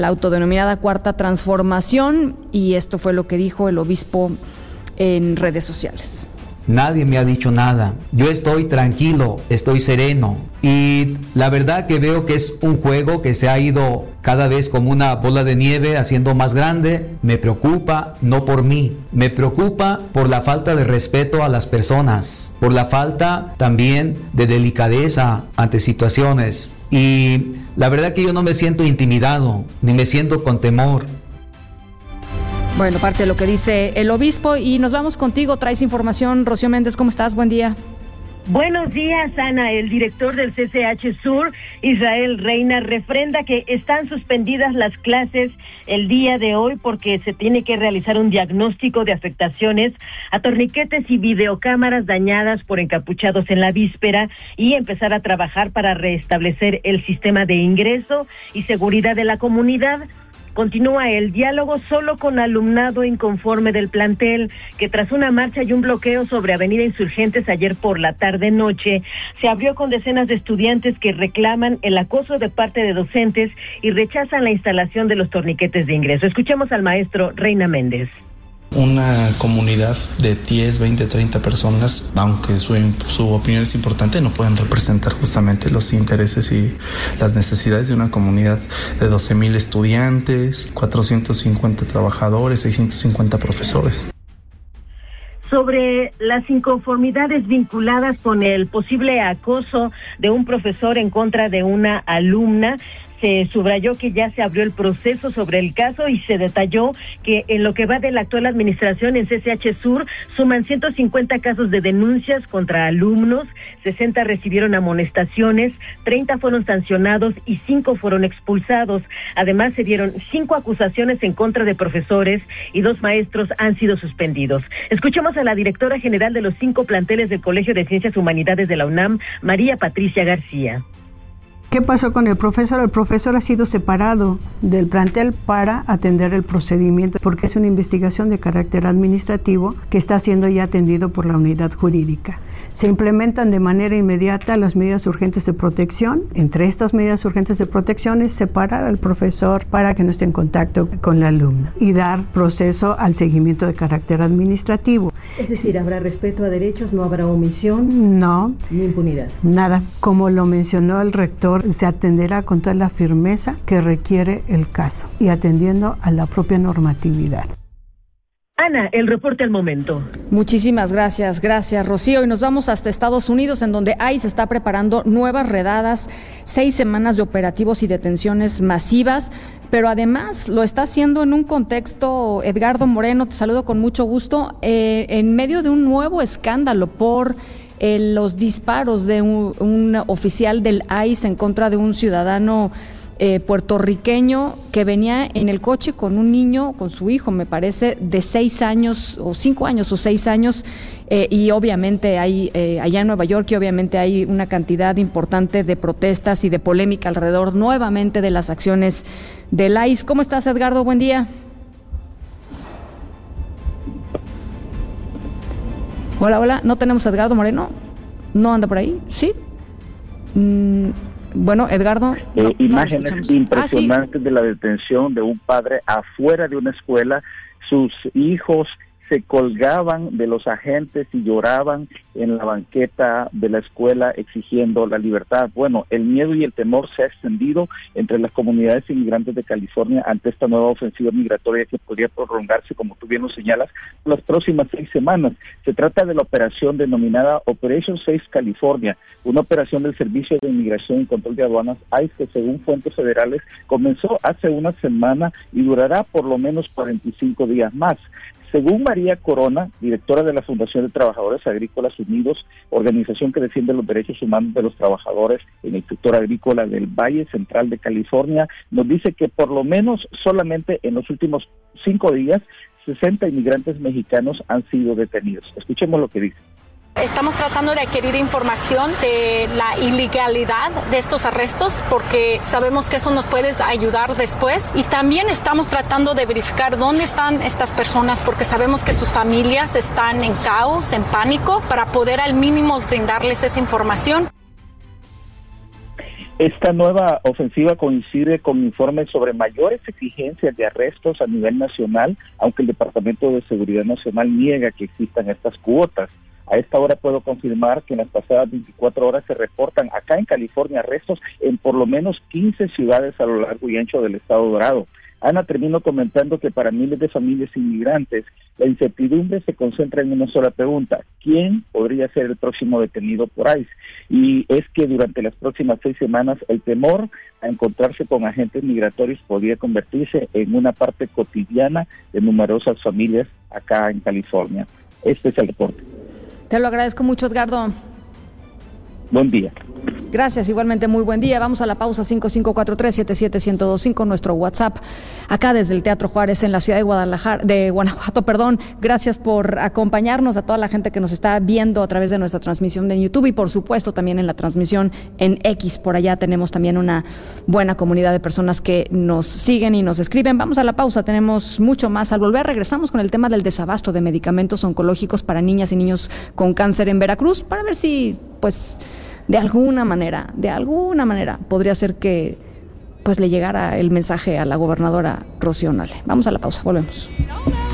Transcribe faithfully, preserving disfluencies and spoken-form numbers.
la autodenominada Cuarta Transformación, y esto fue lo que dijo el obispo en redes sociales. Nadie me ha dicho nada. Yo estoy tranquilo, estoy sereno. Y la verdad que veo que es un juego que se ha ido cada vez como una bola de nieve haciendo más grande. Me preocupa no por mí, me preocupa por la falta de respeto a las personas, por la falta también de delicadeza ante situaciones. Y la verdad que yo no me siento intimidado, ni me siento con temor. Bueno, parte de lo que dice el obispo, y nos vamos contigo, traes información. Rocío Méndez, ¿cómo estás? Buen día. Buenos días, Ana. El director del C C H Sur, Israel Reina, refrenda que están suspendidas las clases el día de hoy porque se tiene que realizar un diagnóstico de afectaciones a torniquetes y videocámaras dañadas por encapuchados en la víspera y empezar a trabajar para restablecer el sistema de ingreso y seguridad de la comunidad. Continúa el diálogo solo con alumnado inconforme del plantel, que tras una marcha y un bloqueo sobre Avenida Insurgentes ayer por la tarde-noche, se abrió con decenas de estudiantes que reclaman el acoso de parte de docentes y rechazan la instalación de los torniquetes de ingreso. Escuchemos al maestro Reina Méndez. Una comunidad de diez, veinte, treinta personas, aunque su, su opinión es importante, no pueden representar justamente los intereses y las necesidades de una comunidad de doce mil estudiantes, cuatrocientos cincuenta trabajadores, seiscientos cincuenta profesores. Sobre las inconformidades vinculadas con el posible acoso de un profesor en contra de una alumna, se subrayó que ya se abrió el proceso sobre el caso y se detalló que en lo que va de la actual administración en C C H Sur suman ciento cincuenta casos de denuncias contra alumnos, sesenta recibieron amonestaciones, treinta fueron sancionados y cinco fueron expulsados. Además se dieron cinco acusaciones en contra de profesores y dos maestros han sido suspendidos. Escuchemos a la directora general de los cinco planteles del Colegio de Ciencias Humanidades de la UNAM, María Patricia García. ¿Qué pasó con el profesor? El profesor ha sido separado del plantel para atender el procedimiento, porque es una investigación de carácter administrativo que está siendo ya atendido por la unidad jurídica. Se implementan de manera inmediata las medidas urgentes de protección. Entre estas medidas urgentes de protección es separar al profesor para que no esté en contacto con la alumna y dar proceso al seguimiento de carácter administrativo. Es decir, ¿habrá respeto a derechos, no habrá omisión? No. Ni impunidad. Nada. Como lo mencionó el rector, se atenderá con toda la firmeza que requiere el caso y atendiendo a la propia normatividad. Ana, el reporte al momento. Muchísimas gracias, gracias Rocío. Y nos vamos hasta Estados Unidos, en donde I C E está preparando nuevas redadas, seis semanas de operativos y detenciones masivas, pero además lo está haciendo en un contexto, Edgardo Moreno, te saludo con mucho gusto, eh, en medio de un nuevo escándalo por eh, los disparos de un, un oficial del I C E en contra de un ciudadano Eh, puertorriqueño que venía en el coche con un niño, con su hijo, me parece, de seis años o cinco años o seis años, eh, y obviamente hay, eh, allá en Nueva York, y obviamente hay una cantidad importante de protestas y de polémica alrededor nuevamente de las acciones del I C E. ¿Cómo estás, Edgardo? Buen día. Hola, hola, ¿no tenemos a Edgardo Moreno? ¿No anda por ahí? ¿Sí? Mm. Bueno, Edgardo. Eh, no, imágenes no impresionantes ah, ¿sí? de la detención de un padre afuera de una escuela. Sus hijos se colgaban de los agentes y lloraban en la banqueta de la escuela exigiendo la libertad. Bueno, el miedo y el temor se ha extendido entre las comunidades inmigrantes de California ante esta nueva ofensiva migratoria que podría prolongarse, como tú bien lo señalas, por las próximas seis semanas. Se trata de la operación denominada Operation Safe California, una operación del Servicio de Inmigración y Control de Aduanas I C E que, según fuentes federales, comenzó hace una semana y durará por lo menos cuarenta y cinco días más. Según María Corona, directora de la Fundación de Trabajadores Agrícolas Unidos, organización que defiende los derechos humanos de los trabajadores en el sector agrícola del Valle Central de California, nos dice que por lo menos solamente en los últimos cinco días, sesenta inmigrantes mexicanos han sido detenidos. Escuchemos lo que dice. Estamos tratando de adquirir información de la ilegalidad de estos arrestos porque sabemos que eso nos puede ayudar después, y también estamos tratando de verificar dónde están estas personas porque sabemos que sus familias están en caos, en pánico, para poder al mínimo brindarles esa información. Esta nueva ofensiva coincide con informes sobre mayores exigencias de arrestos a nivel nacional, aunque el Departamento de Seguridad Nacional niega que existan estas cuotas. A esta hora puedo confirmar que en las pasadas veinticuatro horas se reportan acá en California arrestos en por lo menos quince ciudades a lo largo y ancho del estado Dorado. Ana, termino comentando que para miles de familias inmigrantes la incertidumbre se concentra en una sola pregunta: ¿quién podría ser el próximo detenido por ICE? Y es que durante las próximas seis semanas el temor a encontrarse con agentes migratorios podría convertirse en una parte cotidiana de numerosas familias acá en California. Este es el reporte. Te lo agradezco mucho, Edgardo. Buen día. Gracias, igualmente muy buen día. Vamos a la pausa. Cinco cinco cuatro tres siete siete uno cero dos cinco, nuestro WhatsApp, acá desde el Teatro Juárez en la ciudad de Guadalajara, de Guanajuato, perdón. Gracias por acompañarnos, a toda la gente que nos está viendo a través de nuestra transmisión de YouTube y por supuesto también en la transmisión en X. Por allá tenemos también una buena comunidad de personas que nos siguen y nos escriben. Vamos a la pausa, tenemos mucho más. Al volver regresamos con el tema del desabasto de medicamentos oncológicos para niñas y niños con cáncer en Veracruz, para ver si, pues, de alguna manera, de alguna manera podría ser que pues le llegara el mensaje a la gobernadora Rocío Nale. Vamos a la pausa, volvemos.